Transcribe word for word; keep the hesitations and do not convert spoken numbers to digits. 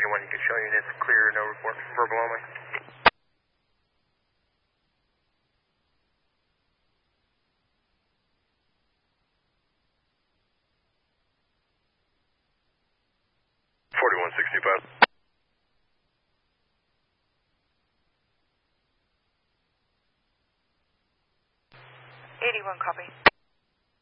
Anyone you can show units clear, no report, verbal only. forty-one sixty-five. eighty-one, copy.